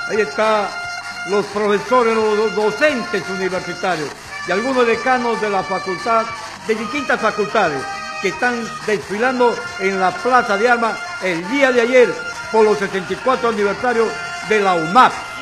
Ahí están los profesores, los docentes universitarios y algunos decanos de la facultad, de distintas facultades, que están desfilando en la Plaza de Armas el día de ayer por los 64 aniversarios de la UMAP.